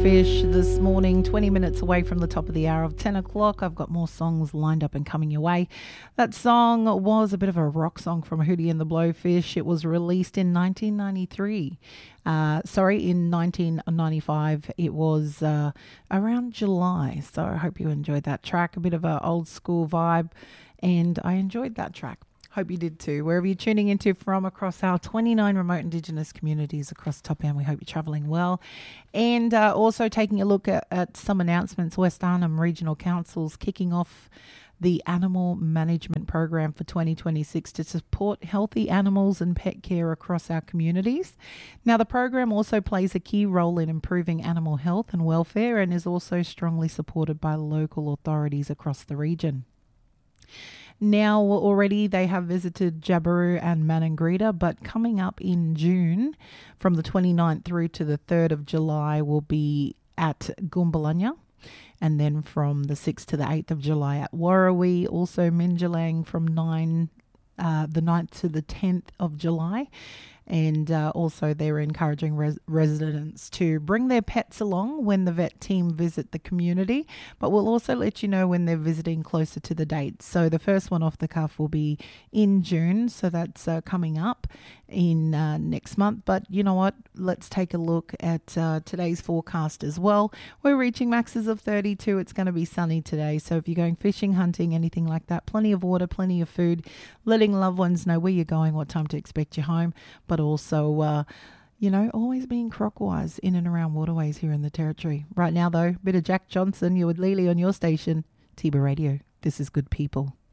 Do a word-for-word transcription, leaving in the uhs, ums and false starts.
Blowfish this morning, twenty minutes away from the top of the hour of ten o'clock. I've got more songs lined up and coming your way. That song was a bit of a rock song from Hootie and the Blowfish. It was released in nineteen ninety-three. Uh, sorry, in nineteen ninety-five. It was uh, around July. So I hope you enjoyed that track. A bit of an old school vibe. And I enjoyed that track. Hope you did too. Wherever you're tuning into from across our twenty-nine remote Indigenous communities across Top End, we hope you're travelling well. And uh, also taking a look at, at some announcements. West Arnhem Regional Council's kicking off the Animal Management Program for twenty twenty-six to support healthy animals and pet care across our communities. Now, the program also plays a key role in improving animal health and welfare and is also strongly supported by local authorities across the region. Now, already they have visited Jabiru and Maningrida, but coming up in June, from the twenty-ninth through to the third of July, will be at Goombalanya. And then from the sixth to the eighth of July at Warrawee, also Minjalang from nine, uh, the ninth to the tenth of July. And uh, also they're encouraging res- residents to bring their pets along when the vet team visit the community, but we'll also let you know when they're visiting closer to the date. So the first one off the cuff will be in June, so that's uh, coming up in uh, next month. But you know what, let's take a look at uh, today's forecast as well. We're reaching maxes of thirty-two. It's going to be sunny today, so if you're going fishing, hunting, anything like that, plenty of water, plenty of food, letting loved ones know where you're going, what time to expect you home, but also, uh, you know, always being croc-wise in and around waterways here in the Territory. Right now, though, bit of Jack Johnson, you're with Lily on your station, Tiba Radio. This is Good People.